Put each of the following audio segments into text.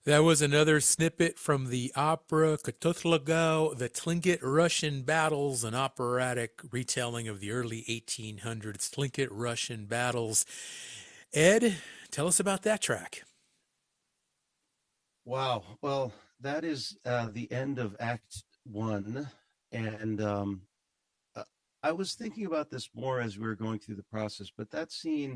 That was another snippet from the opera Kototlago, the Tlingit Russian battles, an operatic retelling of the early 1800s Tlingit Russian battles. Ed, tell us about that track. Wow. Well, that is the end of Act One, and uh, I was thinking about this more as we were going through the process. But that scene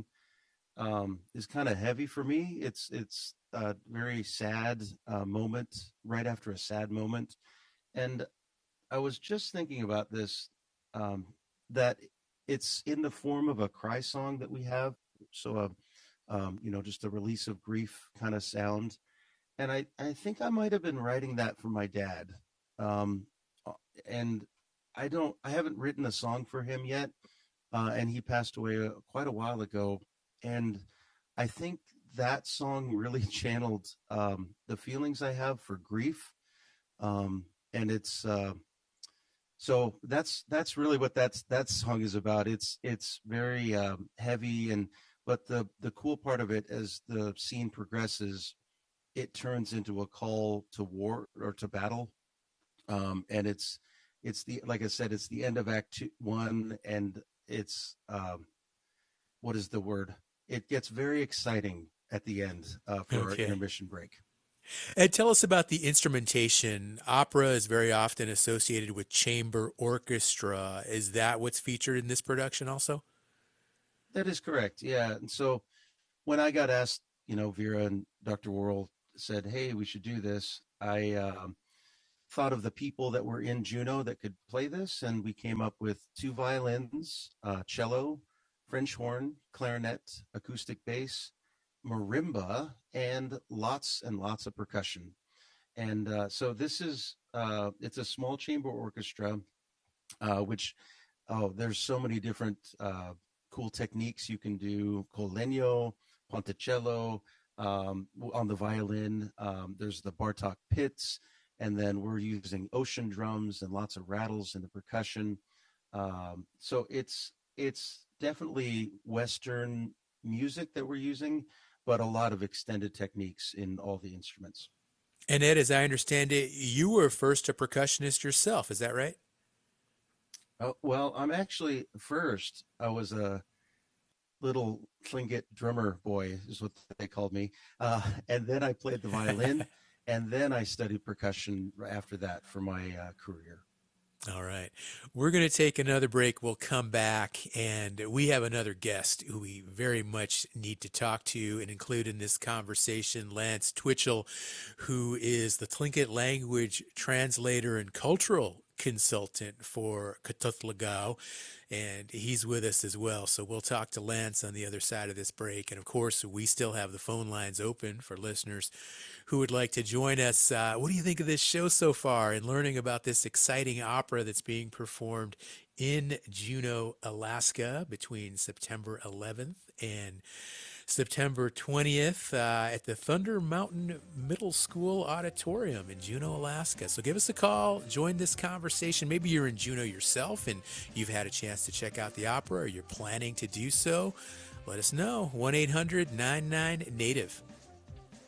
is kind of heavy for me. It's a very sad moment right after a sad moment, and I was just thinking about this um, that it's in the form of a cry song that we have. So, just a release of grief kind of sound, and I think I might have been writing that for my dad. Um, uh, and I haven't written a song for him yet. And he passed away quite a while ago. And I think that song really channeled the feelings I have for grief. And it's so that's really what that song is about. It's very heavy, and but the cool part of it, as the scene progresses, it turns into a call to war or to battle. And it's the like I said, it's the end of Act 1, and it's what is the word? It gets very exciting at the end for our Okay. intermission break. Ed, tell us about the instrumentation. Opera is very often associated with chamber orchestra. Is that what's featured in this production also? That is correct. Yeah. And so when I got asked, Vera and Dr. Worrell said, "Hey, we should do this," I thought of the people that were in Juno that could play this, and we came up with two violins, cello, French horn, clarinet, acoustic bass, marimba, and lots of percussion. And so this is it's a small chamber orchestra, which there's so many different cool techniques you can do. Col legno, ponticello, on the violin. There's the Bartok pits, and then we're using ocean drums and lots of rattles in the percussion. So it's definitely Western music that we're using, but a lot of extended techniques in all the instruments. And Ed, as I understand it, you were first a percussionist yourself. Is that right? Oh, well, I'm actually first. I was a little Tlingit drummer boy, is what they called me. And then I played the violin, and then I studied percussion after that for my career. All right. We're going to take another break. We'll come back, and we have another guest who we very much need to talk to and include in this conversation, Lance Twitchell, who is the Tlingit language translator and cultural consultant for Katutlagao, and he's with us as well. So we'll talk to Lance on the other side of this break. And of course, we still have the phone lines open for listeners who would like to join us. What do you think of this show so far and learning about this exciting opera that's being performed in Juneau, Alaska between September 11th and September 20th at the Thunder Mountain Middle School Auditorium in Juneau, Alaska. So give us a call, join this conversation. Maybe you're in Juneau yourself and you've had a chance to check out the opera or you're planning to do so. Let us know. 1 800 99 Native.